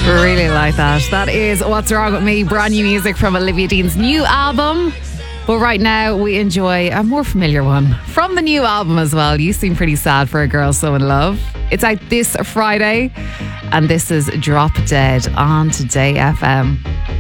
Really like that. That is What's Wrong With Me, brand new music from Olivia Dean's new album. But right now we enjoy a more familiar one from the new album as well. You seem pretty sad for a girl so in love. It's out this Friday and this is Drop Dead on Today FM.